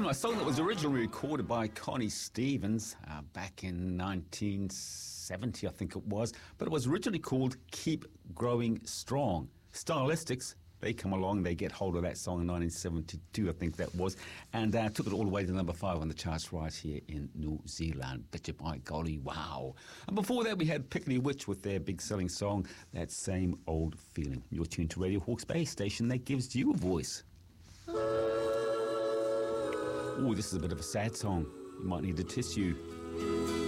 A song that was originally recorded by Connie Stevens back in 1970, I think it was, but it was originally called Keep Growing Strong. Stylistics, they come along, they get hold of that song in 1972, I think that was, and took it all the way to number 5 on the charts right here in New Zealand. Betcha by golly, wow. And before that, we had Piccadilly Witch with their big selling song, That Same Old Feeling. You're tuned to Radio Hawke's Bay station that gives you a voice. Oh, this is a bit of a sad song. You might need a tissue.